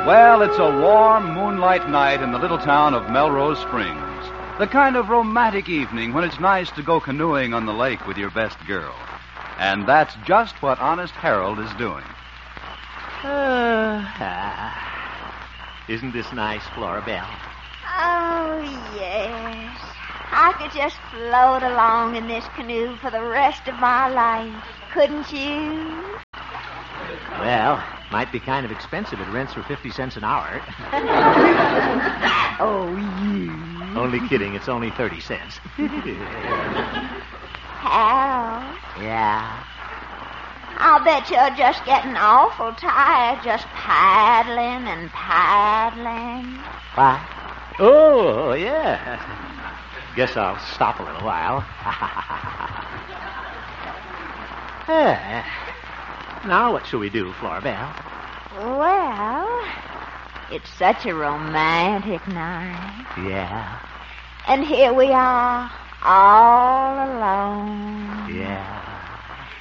Well, it's a warm moonlight night in the little town of Melrose Springs. The kind of romantic evening when it's nice to go canoeing on the lake with your best girl. And that's just what Honest Harold is doing. Isn't this nice, Flora Belle? Oh, yes. I could just float along in this canoe for the rest of my life. Couldn't you? Well, might be kind of expensive. It rents for 50 cents an hour. Oh, you. Only kidding. It's only 30 cents. Hal, Yeah. I'll bet you're just getting awful tired just paddling and paddling. What? Oh, yeah. Guess I'll stop a little while. Now, what shall we do, Flora Belle? Well, it's such a romantic night. Yeah. And here we are, all alone.